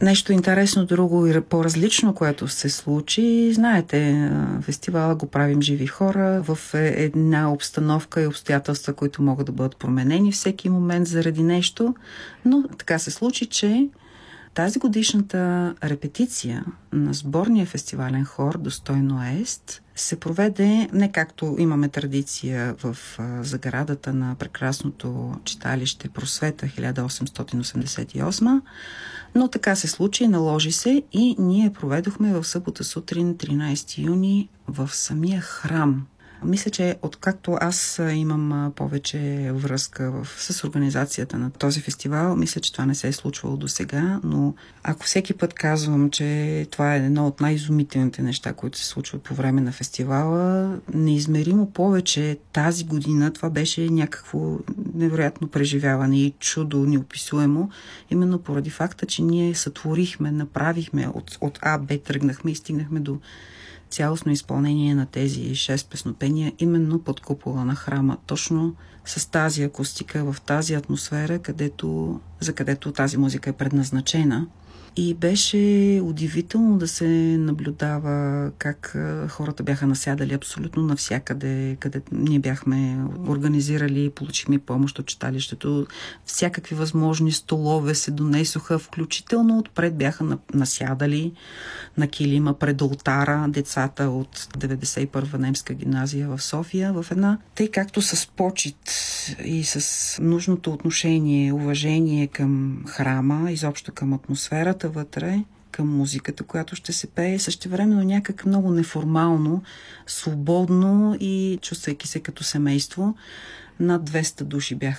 Нещо интересно друго и по-различно, което се случи. Знаете, фестивала го правим живи хора в една обстановка и обстоятелства, които могат да бъдат променени всеки момент заради нещо. Но така се случи, че тази годишната репетиция на сборния фестивален хор Достойно Ест се проведе не както имаме традиция в заградата на прекрасното читалище Просвета 1888, но така се случи, наложи се и ние проведохме в събота сутрин 13 юни в самия храм. Мисля, че откакто аз имам повече връзка с организацията на този фестивал, мисля, че това не се е случвало до сега, но ако всеки път казвам, че това е едно от най-изумителните неща, които се случват по време на фестивала, неизмеримо повече тази година това беше някакво невероятно преживяване и чудо неописуемо, именно поради факта, че ние сътворихме, направихме, от А, Б тръгнахме и стигнахме до цялостно изпълнение на тези 6 песнопения именно под купола на храма. Точно с тази акустика, в тази атмосфера, за където тази музика е предназначена. И беше удивително да се наблюдава как хората бяха насядали абсолютно навсякъде, къде ние бяхме организирали, получихме помощ от читалището. Всякакви възможни столове се донесоха, включително отпред бяха насядали на килима пред олтара децата от 91-а немска гимназия в София в една, тъй както с почит и с нужното отношение, уважение към храма, изобщо към атмосферата вътре, към музиката, която ще се пее, същевременно някак много неформално, свободно и чувствайки се като семейство. Над 200 души бяха